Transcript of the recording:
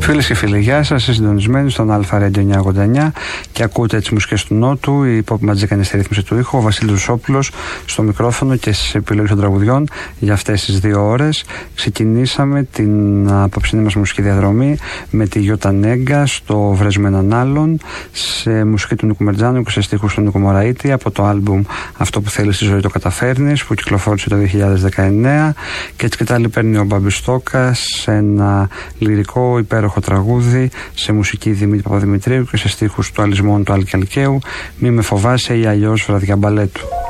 Φίλες και φίλοι, γεια σας. Είστε συντονισμένοι στον Αλφα Radio 989 και ακούτε τις μουσικές του Νότου. Η Pop Magic είναι στη ρύθμιση του ήχου. Ο Βασίλης Ρουσόπουλος στο μικρόφωνο και στις επιλογές των τραγουδιών για αυτές τις 2 ώρες. Ξεκινήσαμε την απόψινή μας μουσική διαδρομή με τη Γιώτα Νέγκα στο Βρέσουμε έναν άλλον, σε μουσική του Νίκου Μερτζάνου και σε στίχους του Νίκου Μωραήτη από το άλμπουμ Αυτό που θέλεις στη ζωή το καταφέρνεις, που κυκλοφόρησε το 2019. Και έτσι και τα άλλη παίρνει ο Μπαμπιστόκας σε ένα λυρικό υπέροχο τραγούδι σε μουσική Δημήτρη Παπαδημητρίου και σε στίχους του Αλυσμών του Άλκη Αλκαίου, Μη με φοβάσαι ή αλλιώς Βραδιά μπαλέτου.